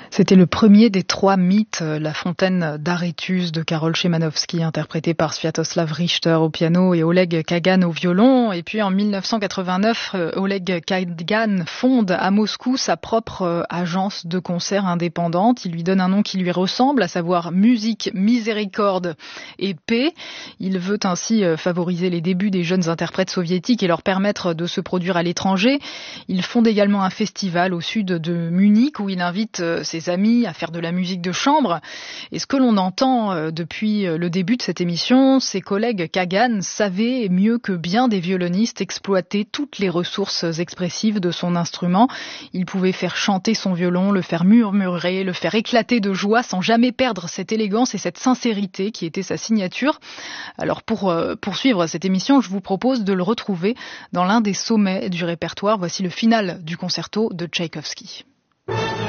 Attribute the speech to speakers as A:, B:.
A: C'était le premier des 3 mythes, La fontaine d'Arétus de Karol Szymanowski, interprété par Sviatoslav Richter au piano et Oleg Kagan au violon. Et puis en 1989, Oleg Kagan fonde à Moscou sa propre agence de concert indépendante. Il lui donne un nom qui lui ressemble, à savoir Musique, Miséricorde et Paix. Il veut ainsi favoriser les débuts des jeunes interprètes soviétiques et leur permettre de se produire à l'étranger. Il fonde également un festival au sud de Munich où il invite ses amis à faire de la musique de chambre. Et ce que l'on entend depuis le début de cette émission, ses collègues Kagan savaient mieux que bien des violonistes exploiter toutes les ressources expressives de son instrument. Il pouvait faire chanter son violon, le faire murmurer, le faire éclater de joie sans jamais perdre cette élégance et cette sincérité qui était sa signature. Alors pour poursuivre cette émission, je vous propose de le retrouver dans l'un des sommets du répertoire. Voici le final du concerto de Tchaïkovski.